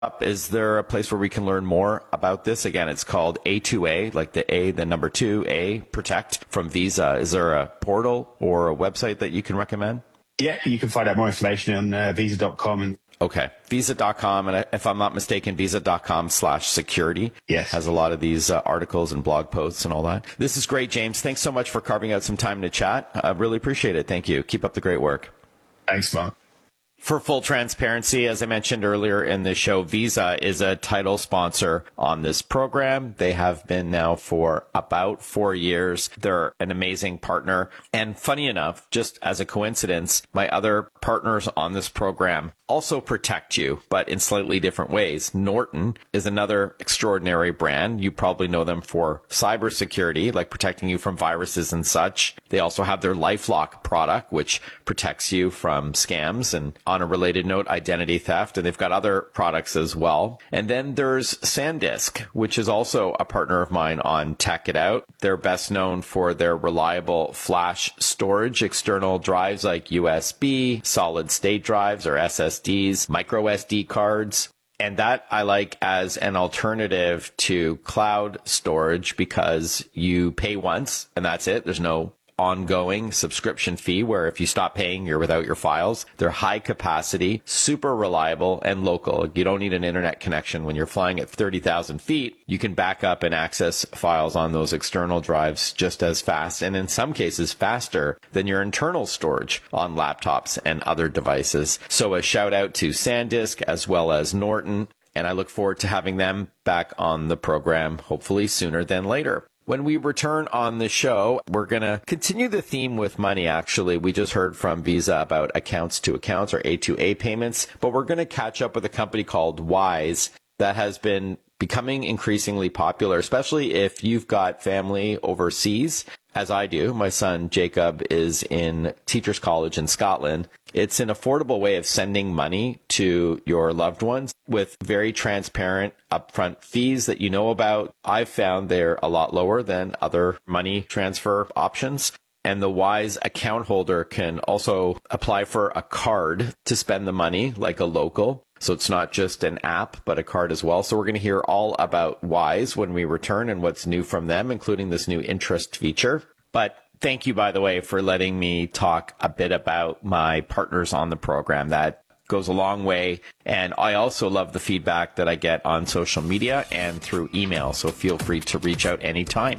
Is there a place where we can learn more about this? Again, it's called A2A, like the A, the number 2A, Protect from Visa. Is there a portal or a website that you can recommend? Yeah, you can find out more information on visa.com. Okay, visa.com, and if I'm not mistaken, visa.com/security. Yes. Has a lot of these articles and blog posts and all that. This is great, James. Thanks so much for carving out some time to chat. I really appreciate it. Thank you. Keep up the great work. Thanks, Mark. For full transparency, as I mentioned earlier in the show, Visa is a title sponsor on this program. They have been now for about 4 years. They're an amazing partner. And funny enough, just as a coincidence, my other partners on this program also protect you, but in slightly different ways. Norton is another extraordinary brand. You probably know them for cybersecurity, like protecting you from viruses and such. They also have their LifeLock product, which protects you from scams and, on a related note, identity theft. And they've got other products as well. And then there's SanDisk, which is also a partner of mine on Tech It Out. They're best known for their reliable flash storage, external drives like USB, solid state drives or SSDs, micro SD cards. And that I like as an alternative to cloud storage because you pay once and that's it. There's no ongoing subscription fee where if you stop paying, you're without your files. They're high capacity, super reliable, and local. You don't need an internet connection. When you're flying at 30,000 feet, you can back up and access files on those external drives just as fast, and in some cases faster than your internal storage on laptops and other devices. So a shout out to SanDisk as well as Norton, and I look forward to having them back on the program, hopefully sooner than later. When we return on the show, we're going to continue the theme with money, actually. We just heard from Visa about accounts to accounts or A2A payments, but we're going to catch up with a company called Wise that has been becoming increasingly popular, especially if you've got family overseas, as I do. My son Jacob is in Teachers College in Scotland. It's an affordable way of sending money to your loved ones with very transparent upfront fees that you know about. I've found they're a lot lower than other money transfer options. And the Wise account holder can also apply for a card to spend the money like a local. So it's not just an app, but a card as well. So we're going to hear all about Wise when we return and what's new from them, including this new interest feature. But thank you, by the way, for letting me talk a bit about my partners on the program. That goes a long way. And I also love the feedback that I get on social media and through email. So feel free to reach out anytime.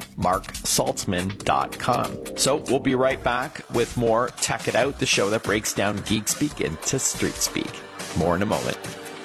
MarkSaltzman.com. So we'll be right back with more Tech It Out, the show that breaks down geek speak into street speak. More in a moment.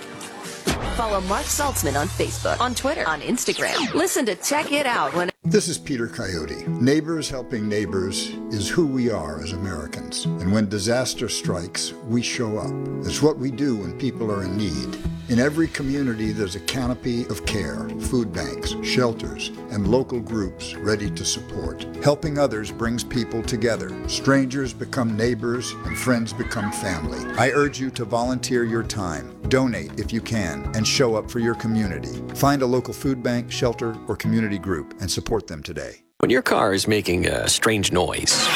Follow Mark Saltzman on Facebook, on Twitter, on Instagram. Listen to Check It Out when... This is Peter Coyote. Neighbors helping neighbors is who we are as Americans. And when disaster strikes, we show up. It's what we do when people are in need. In every community, there's a canopy of care, food banks, shelters, and local groups ready to support. Helping others brings people together. Strangers become neighbors, and friends become family. I urge you to volunteer your time, donate if you can, and show up for your community. Find a local food bank, shelter, or community group and support them today. When your car is making a strange noise,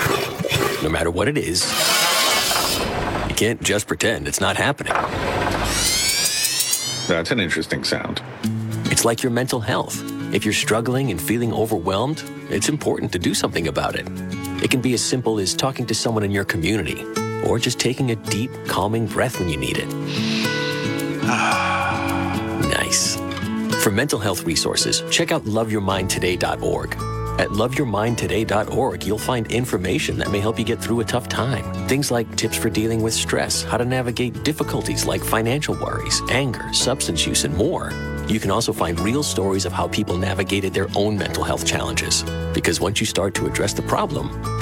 no matter what it is, you can't just pretend it's not happening. That's an interesting sound. It's like your mental health. If you're struggling and feeling overwhelmed, it's important to do something about it. It can be as simple as talking to someone in your community, or just taking a deep, calming breath when you need it. Nice. For mental health resources, check out loveyourmindtoday.org. At loveyourmindtoday.org, you'll find information that may help you get through a tough time. Things like tips for dealing with stress, how to navigate difficulties like financial worries, anger, substance use, and more. You can also find real stories of how people navigated their own mental health challenges. Because once you start to address the problem,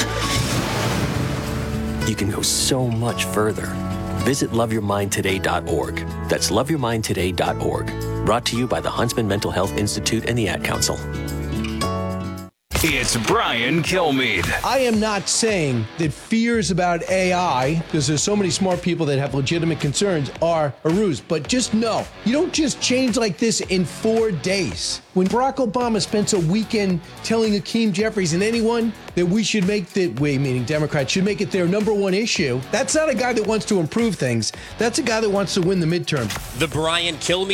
you can go so much further. Visit loveyourmindtoday.org. That's loveyourmindtoday.org. Brought to you by the Huntsman Mental Health Institute and the Ad Council. It's Brian Kilmeade. I am not saying that fears about AI, because there's so many smart people that have legitimate concerns, are a ruse. But just know, you don't just change like this in 4 days. When Barack Obama spends a weekend telling Hakeem Jeffries and anyone that we should make meaning Democrats, should make it their number one issue, that's not a guy that wants to improve things. That's a guy that wants to win the midterm. The Brian Kilmeade